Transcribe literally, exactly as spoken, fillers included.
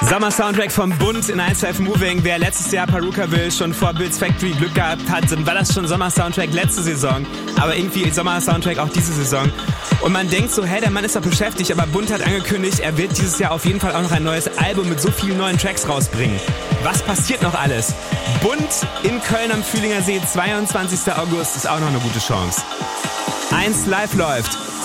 Sommer-Soundtrack vom Bund in eins Live Moving. Wer letztes Jahr Perukaville schon vor Bills Factory Glück gehabt hat, dann war das schon Sommer-Soundtrack letzte Saison. Aber irgendwie Sommer-Soundtrack auch diese Saison. Und man denkt so, hey, der Mann ist doch beschäftigt, aber Bund hat angekündigt, er wird dieses Jahr auf jeden Fall auch noch ein neues Album mit so vielen neuen Tracks rausbringen. Was passiert noch alles? Bund in Köln am Fühlinger See, zweiundzwanzigster August, ist auch noch eine gute Chance. eins Live läuft.